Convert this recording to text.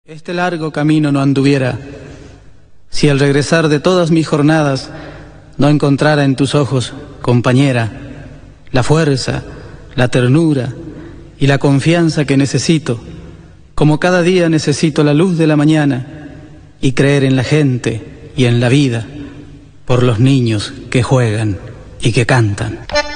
Este largo camino no anduviera, si al regresar de todas mis jornadas no encontrara en tus ojos, compañera, la fuerza, la ternura y la confianza que necesito, como cada día necesito la luz de la mañana y creer en la gente y en la vida, por los niños que juegan y que cantan.